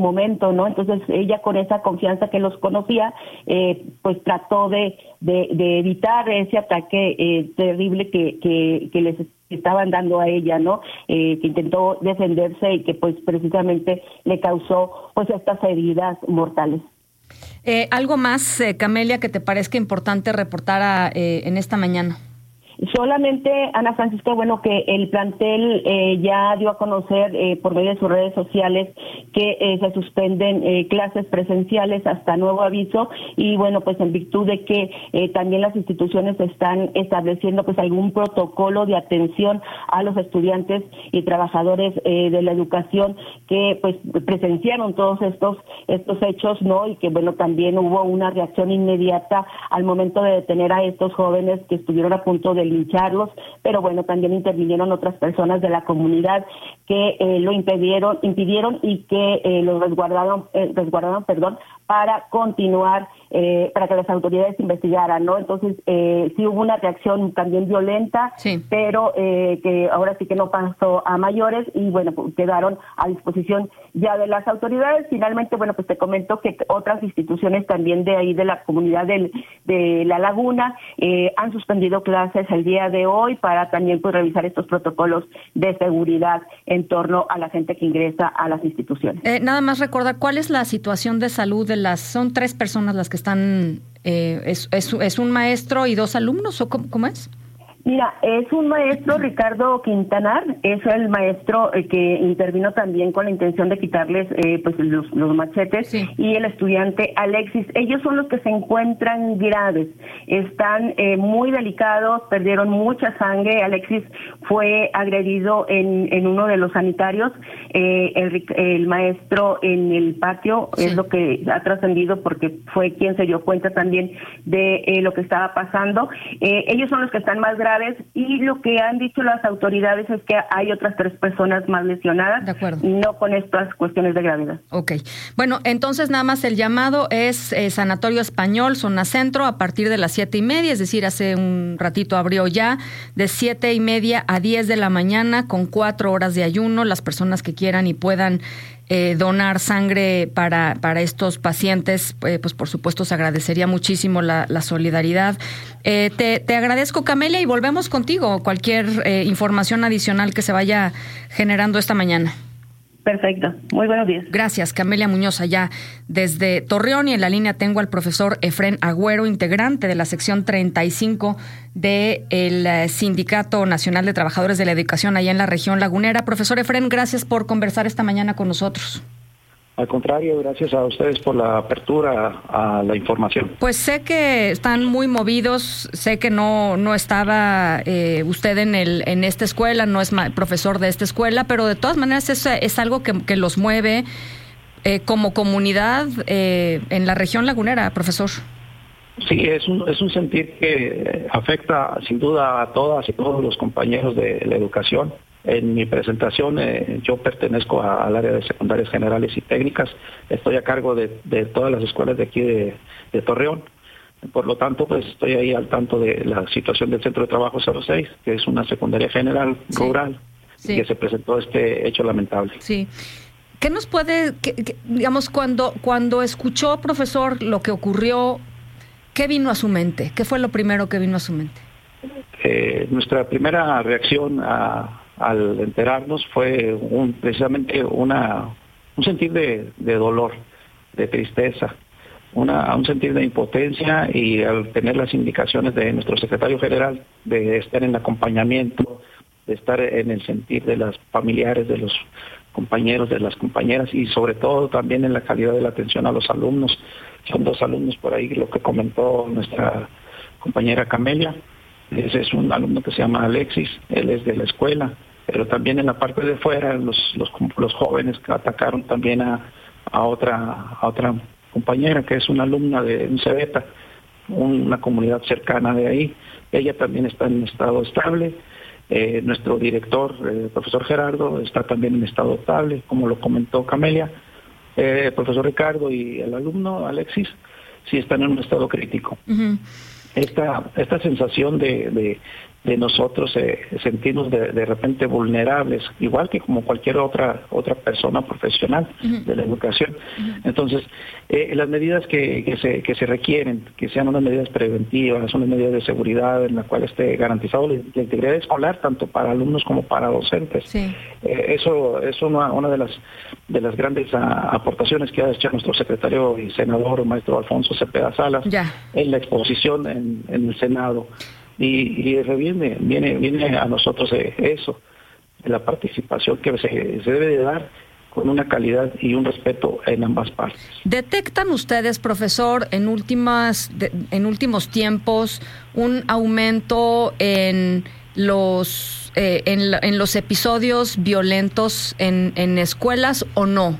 momento, ¿no? Entonces ella, con esa confianza que los conocía, pues trató de evitar ese ataque terrible que les estaban dando a ella, ¿no? Que intentó defenderse y que pues precisamente le causó pues estas heridas mortales. ¿Algo más, Camelia, que te parezca importante reportar en esta mañana? Solamente, Ana Francisca, bueno, que el plantel ya dio a conocer por medio de sus redes sociales que se suspenden clases presenciales hasta nuevo aviso, y bueno, pues en virtud de que también las instituciones están estableciendo pues algún protocolo de atención a los estudiantes y trabajadores de la educación que pues presenciaron todos estos hechos, ¿no? Y que bueno, también hubo una reacción inmediata al momento de detener a estos jóvenes que estuvieron a punto de lincharlos, pero bueno, también intervinieron otras personas de la comunidad que lo impidieron y que los resguardaron, para continuar, para que las autoridades investigaran, ¿no? Entonces, sí hubo una reacción también violenta, sí, pero que ahora sí que no pasó a mayores, y bueno, pues quedaron a disposición ya de las autoridades. Finalmente, bueno, pues te comento que otras instituciones también de ahí de la comunidad de La Laguna han suspendido clases el día de hoy para también pues revisar estos protocolos de seguridad en torno a la gente que ingresa a las instituciones. Nada más recordar, ¿cuál es la situación de salud de son 3 personas las que están, es un maestro y 2 alumnos, o cómo es? Mira, es un maestro, Ricardo Quintanar, es el maestro que intervino también con la intención de quitarles pues los machetes, sí, y el estudiante Alexis. Ellos son los que se encuentran graves, están muy delicados, perdieron mucha sangre. Alexis fue agredido en uno de los sanitarios, el maestro en el patio, sí, es lo que ha trascendido, porque fue quien se dio cuenta también de lo que estaba pasando. Ellos son los que están más graves, y lo que han dicho las autoridades es que hay otras 3 personas más lesionadas, de acuerdo, no con estas cuestiones de gravedad. Ok. Bueno, entonces nada más el llamado es Sanatorio Español, zona centro, a partir de las 7:30, es decir, hace un ratito abrió ya, de 7:30 a 10 de la mañana, con 4 horas de ayuno. Las personas que quieran y puedan donar sangre para estos pacientes, pues por supuesto se agradecería muchísimo la solidaridad. Te agradezco, Camelia, y volvemos contigo. Cualquier información adicional que se vaya generando esta mañana. Perfecto. Muy buenos días. Gracias, Camelia Muñoz, allá desde Torreón. Y en la línea tengo al profesor Efrén Agüero, integrante de la sección 35 del Sindicato Nacional de Trabajadores de la Educación allá en la región lagunera. Profesor Efrén, gracias por conversar esta mañana con nosotros. Al contrario, gracias a ustedes por la apertura a la información. Pues sé que están muy movidos, sé que no estaba usted en esta escuela, no es profesor de esta escuela, pero de todas maneras es algo que los mueve como comunidad en la región lagunera, profesor. Sí, es un sentir que afecta sin duda a todas y todos los compañeros de la educación. En mi presentación yo pertenezco al área de secundarias generales y técnicas, estoy a cargo de todas las escuelas de aquí de Torreón, por lo tanto pues estoy ahí al tanto de la situación del Centro de Trabajo 06, que es una secundaria general rural, sí, que se presentó este hecho lamentable. Sí. ¿Qué nos puede, digamos, cuando escuchó, profesor, lo que ocurrió, qué vino a su mente? ¿Qué fue lo primero que vino a su mente? Nuestra primera reacción al enterarnos fue precisamente un sentir de dolor, de tristeza, un sentir de impotencia, y al tener las indicaciones de nuestro secretario general de estar en acompañamiento, de estar en el sentir de los familiares, de los compañeros, de las compañeras, y sobre todo también en la calidad de la atención a los alumnos. Son 2 alumnos por ahí, lo que comentó nuestra compañera Camelia. Ese es un alumno que se llama Alexis, él es de la escuela, pero también en la parte de fuera los jóvenes que atacaron también a otra compañera que es una alumna de un CEBETA, una comunidad cercana de ahí. Ella también está en estado estable. Nuestro director, el profesor Gerardo, está también en estado estable, como lo comentó Camelia. El profesor Ricardo y el alumno Alexis sí están en un estado crítico. Uh-huh. Esta sensación de de nosotros sentirnos de repente vulnerables, igual que como cualquier otra persona profesional de la educación. Entonces, las medidas que se requieren, que sean unas medidas preventivas, unas medidas de seguridad en la cual esté garantizado la integridad escolar, tanto para alumnos como para docentes. Sí. Eso es una de las grandes aportaciones que ha hecho nuestro secretario y senador, maestro Alfonso Cepeda Salas, en la exposición en el Senado. Y viene a nosotros eso, la participación que se debe de dar con una calidad y un respeto en ambas partes. ¿Detectan ustedes, profesor, en últimos tiempos un aumento en los episodios violentos en escuelas o no?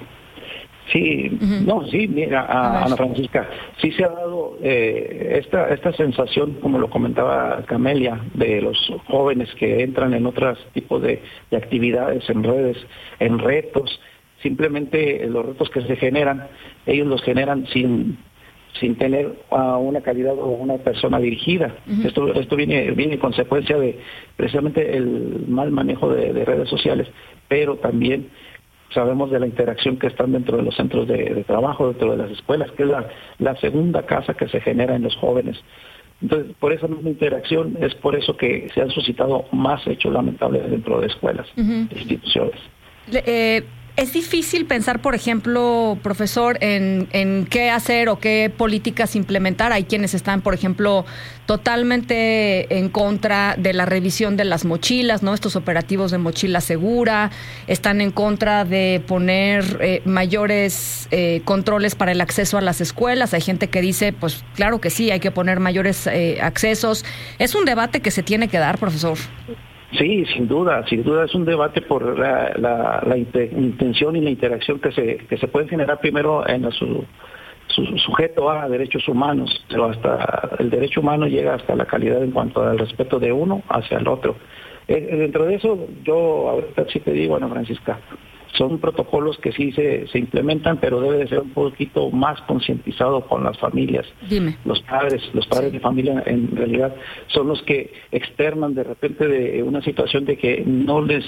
Sí, mira, Ana Francisca, sí se ha dado esta sensación, como lo comentaba Camelia, de los jóvenes que entran en otros tipos de actividades en redes, en retos. Simplemente los retos que se generan, ellos los generan sin tener una calidad o una persona dirigida. Esto viene en consecuencia de precisamente el mal manejo de redes sociales, pero también sabemos de la interacción que están dentro de los centros de trabajo, dentro de las escuelas, que es la segunda casa que se genera en los jóvenes. Entonces, por esa misma interacción, es por eso que se han suscitado más hechos lamentables dentro de escuelas, instituciones. Es difícil pensar, por ejemplo, profesor, en qué hacer o qué políticas implementar. Hay quienes están, por ejemplo, totalmente en contra de la revisión de las mochilas, ¿no? Estos operativos de mochila segura. Están en contra de poner mayores controles para el acceso a las escuelas. Hay gente que dice, pues claro que sí, hay que poner mayores accesos. Es un debate que se tiene que dar, profesor. Sí, sin duda es un debate por la intención y la interacción que se puede generar primero en su sujeto a derechos humanos, pero hasta el derecho humano llega hasta la calidad en cuanto al respeto de uno hacia el otro. Dentro de eso, yo ahorita sí te digo, Ana Francisca, son protocolos que sí se implementan, pero debe de ser un poquito más concientizado con las familias. Dime. Los padres de familia en realidad son los que externan de repente de una situación de que no les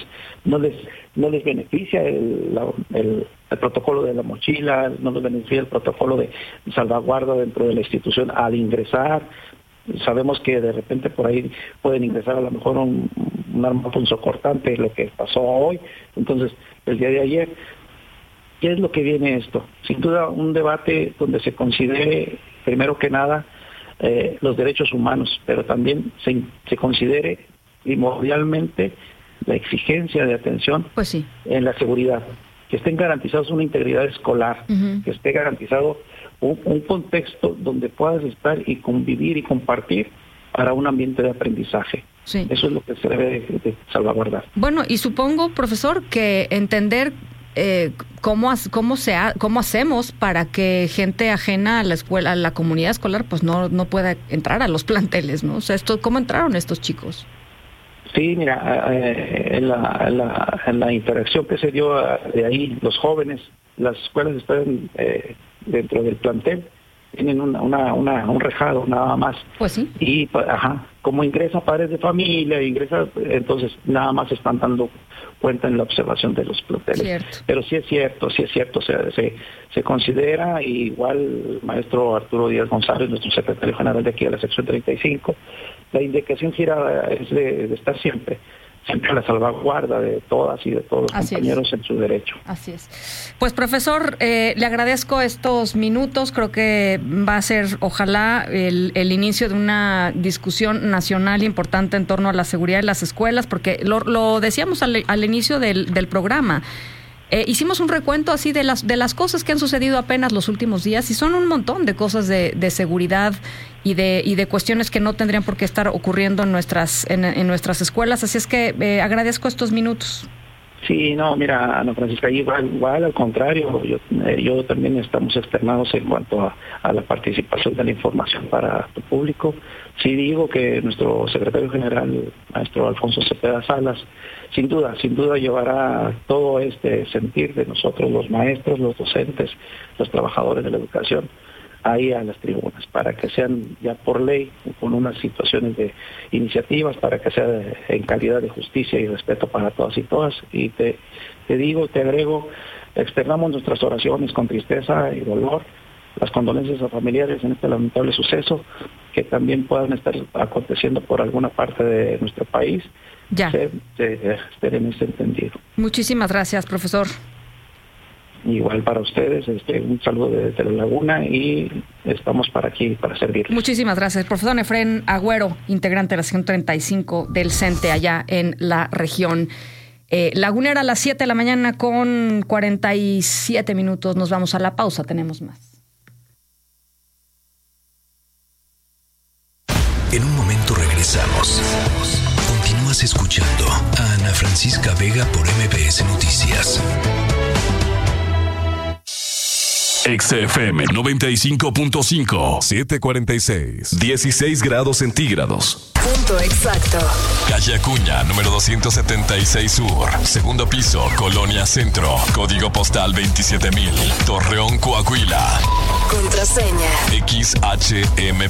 beneficia el protocolo de la mochila, no les beneficia el protocolo de salvaguarda dentro de la institución al ingresar. Sabemos que de repente por ahí pueden ingresar a lo mejor un arma punzocortante, lo que pasó hoy. Entonces, el día de ayer, ¿qué es lo que viene esto? Sin duda un debate donde se considere, primero que nada, los derechos humanos, pero también se considere primordialmente la exigencia de atención en la seguridad, que estén garantizados una integridad escolar, que esté garantizado un contexto donde puedas estar y convivir y compartir para un ambiente de aprendizaje. Sí. Eso es lo que se debe de salvaguardar. Bueno, y supongo, profesor, que entender cómo hacemos para que gente ajena a la escuela, a la comunidad escolar, pues no pueda entrar a los planteles, ¿no? O sea, ¿cómo entraron estos chicos? Sí, mira, en la interacción que se dio de ahí, los jóvenes, las escuelas están dentro del plantel, tienen un rejado nada más. Pues sí. Y como ingresa padres de familia, entonces nada más están dando cuenta en la observación de los planteles. Cierto. Pero sí es cierto, se considera, igual el maestro Arturo Díaz González, nuestro secretario general de aquí de la sección 35, la indicación gira es de estar siempre a la salvaguarda de todas y de todos los compañeros en su derecho. Así es. Pues, profesor, le agradezco estos minutos. Creo que va a ser, ojalá, el inicio de una discusión nacional importante en torno a la seguridad de las escuelas, porque lo decíamos al inicio del programa. Hicimos un recuento así de las cosas que han sucedido apenas los últimos días, y son un montón de cosas de seguridad y de cuestiones que no tendrían por qué estar ocurriendo en nuestras escuelas. Así es que agradezco estos minutos. Sí, no, mira, Ana Francisca, igual al contrario, yo también estamos externados en cuanto a la participación de la información para tu público. Sí digo que nuestro secretario general, maestro Alfonso Cepeda Salas, sin duda llevará todo este sentir de nosotros, los maestros, los docentes, los trabajadores de la educación, ahí a las tribunas, para que sean ya por ley, con unas situaciones de iniciativas, para que sea en calidad de justicia y respeto para todas y todas. Y te agrego, externamos nuestras oraciones con tristeza y dolor, las condolencias a familiares en este lamentable suceso, que también puedan estar aconteciendo por alguna parte de nuestro país. Ya. Estén en ese entendido. Muchísimas gracias, profesor. Igual para ustedes, un saludo desde La Laguna y estamos aquí para servirles. Muchísimas gracias. Profesor Efrén Agüero, integrante de la sección 35 del CENTE allá en la región lagunera, a las 7 de la mañana con 47 minutos. Nos vamos a la pausa, tenemos más. En un momento regresamos. Continúas escuchando a Ana Francisca Vega por MBS Noticias. XFM 95.5, 7:46, 16 grados centígrados. Punto exacto. Calle Acuña, número 276 Sur, segundo piso, Colonia Centro, código postal 27000, Torreón, Coahuila. Contraseña. XHMP.